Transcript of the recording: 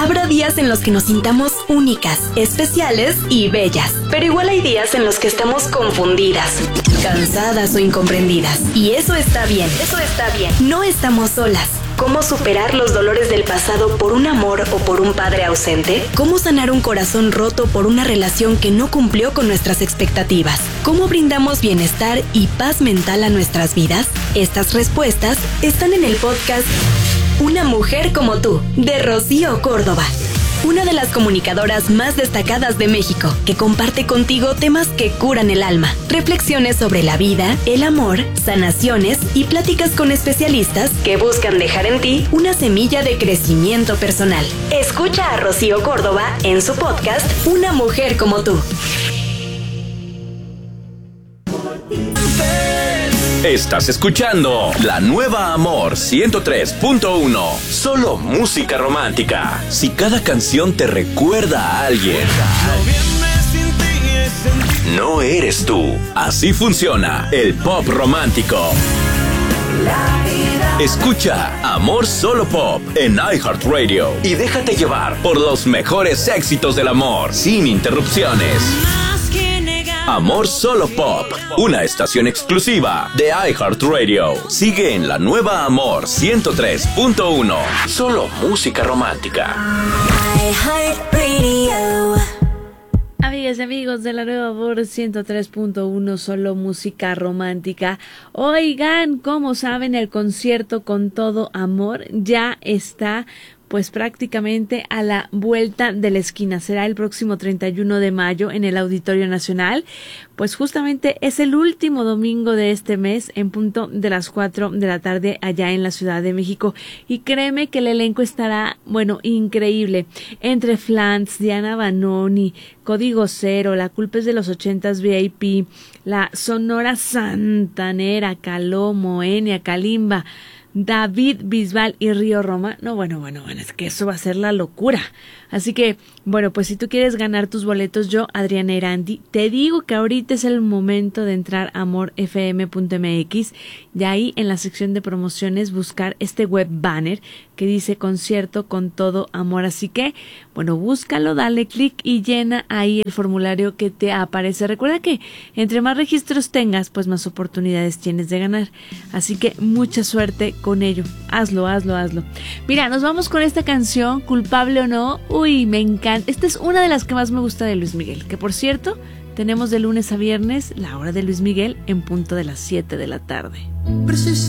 Habrá días en los que nos sintamos únicas, especiales y bellas. Pero igual hay días en los que estamos confundidas, cansadas o incomprendidas. Y eso está bien. No estamos solas. ¿Cómo superar los dolores del pasado por un amor o por un padre ausente? ¿Cómo sanar un corazón roto por una relación que no cumplió con nuestras expectativas? ¿Cómo brindamos bienestar y paz mental a nuestras vidas? Estas respuestas están en el podcast Una mujer como tú, de Rocío Córdoba. Una de las comunicadoras más destacadas de México, que comparte contigo temas que curan el alma, reflexiones sobre la vida, el amor, sanaciones y pláticas con especialistas que buscan dejar en ti una semilla de crecimiento personal. Escucha a Rocío Córdoba en su podcast Una mujer como tú. Estás escuchando La Nueva Amor 103.1. Solo música romántica. Si cada canción te recuerda a alguien, no eres tú. Así funciona el pop romántico. Escucha Amor Solo Pop en iHeartRadio y déjate llevar por los mejores éxitos del amor, sin interrupciones. Amor Solo Pop, una estación exclusiva de iHeartRadio. Sigue en La Nueva Amor 103.1. Solo música romántica. Amigas y amigos de La Nueva Amor 103.1, solo música romántica. Oigan, como saben, el concierto Con Todo Amor ya está pues prácticamente a la vuelta de la esquina. Será el próximo 31 de mayo en el Auditorio Nacional. Pues justamente es el último domingo de este mes en punto de las 4 de la tarde allá en la Ciudad de México. Y créeme que el elenco estará, bueno, increíble. Entre Flans, Diana Banoni, Código Cero, La Culpa es de los 80s VIP, la Sonora Santanera, Caló, Moenia, Kalimba, David Bisbal y Río Roma. No, bueno, es que eso va a ser la locura. Así que, bueno, pues si tú quieres ganar tus boletos, yo, Adriana Irandi, te digo que ahorita es el momento de entrar a amorfm.mx y ahí en la sección de promociones buscar este web banner que dice concierto Con Todo Amor. Así que, bueno, búscalo, dale clic y llena ahí el formulario que te aparece. Recuerda que entre más registros tengas, pues más oportunidades tienes de ganar. Así que mucha suerte con ello. Hazlo. Mira, nos vamos con esta canción, Culpable o No. Uy, me encanta. Esta es una de las que más me gusta de Luis Miguel, que por cierto, tenemos de lunes a viernes la hora de Luis Miguel en punto de las 7 de la tarde.